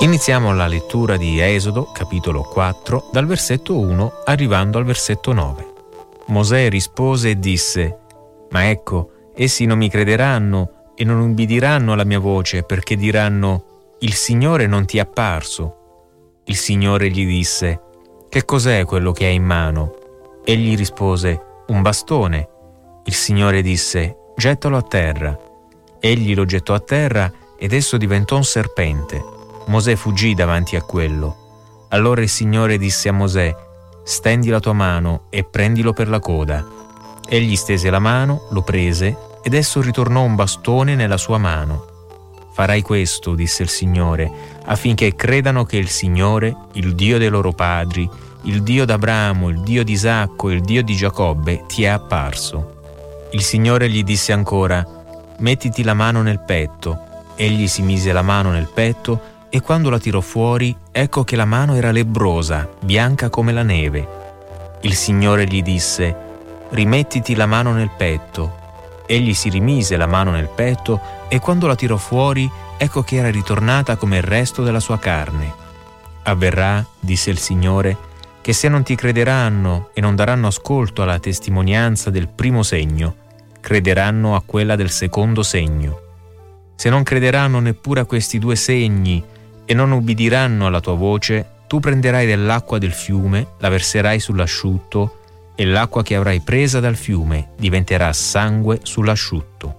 Iniziamo la lettura di Esodo, capitolo 4, dal versetto 1 arrivando al versetto 9. Mosè rispose e disse: «Ma ecco, essi non mi crederanno e non ubbidiranno alla mia voce, perché diranno: il Signore non ti è apparso». Il Signore gli disse: «Che cos'è quello che hai in mano?» Egli rispose: «Un bastone». Il Signore disse: «Gettalo a terra». Egli lo gettò a terra ed esso diventò un serpente. Mosè fuggì davanti a quello. Allora il Signore disse a Mosè: «Stendi la tua mano e prendilo per la coda». Egli stese la mano, lo prese, ed esso ritornò un bastone nella sua mano. «Farai questo», disse il Signore, «affinché credano che il Signore, il Dio dei loro padri, il Dio d'Abramo, il Dio di Isacco e il Dio di Giacobbe, ti è apparso». Il Signore gli disse ancora: «Mettiti la mano nel petto». Egli si mise la mano nel petto e quando la tirò fuori, ecco che la mano era lebbrosa, bianca come la neve. Il Signore gli disse: «Rimettiti la mano nel petto». Egli si rimise la mano nel petto e quando la tirò fuori, ecco che era ritornata come il resto della sua carne. «Avverrà», disse il Signore, «che se non ti crederanno e non daranno ascolto alla testimonianza del primo segno, crederanno a quella del secondo segno. Se non crederanno neppure a questi 2 segni e non ubbidiranno alla tua voce, tu prenderai dell'acqua del fiume, la verserai sull'asciutto, e l'acqua che avrai presa dal fiume diventerà sangue sull'asciutto».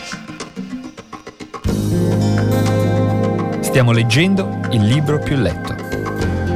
Stiamo leggendo il libro più letto.